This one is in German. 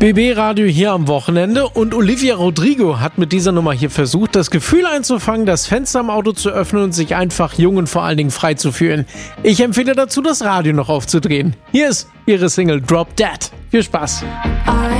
BB Radio hier am Wochenende und Olivia Rodrigo hat mit dieser Nummer hier versucht, das Gefühl einzufangen, das Fenster im Auto zu öffnen und sich einfach jung und vor allen Dingen frei zu fühlen. Ich empfehle dazu, das Radio noch aufzudrehen. Hier ist ihre Single Drop Dead. Viel Spaß!